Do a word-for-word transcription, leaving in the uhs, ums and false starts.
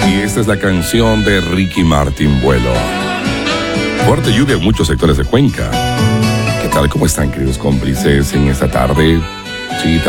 Y esta es la canción de Ricky Martin, Vuelo. Fuerte lluvia en muchos sectores de Cuenca. ¿Qué tal? ¿Cómo están, queridos cómplices, en esta tarde? Sí,